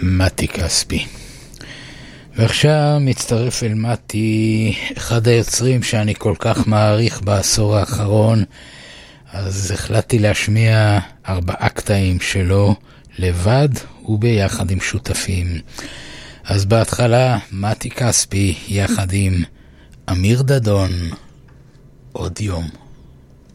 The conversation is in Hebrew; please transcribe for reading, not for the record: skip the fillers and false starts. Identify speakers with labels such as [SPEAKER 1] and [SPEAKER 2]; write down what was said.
[SPEAKER 1] מתי כספי. ועכשיו מצטרף אל מתי אחד היוצרים שאני כל כך מעריך בעשור האחרון, אז החלטתי להשמיע 4 קטעים שלו לבד וביחד עם שותפים. אז בהתחלה מתי כספי יחד עם אמיר דדון, עוד יום.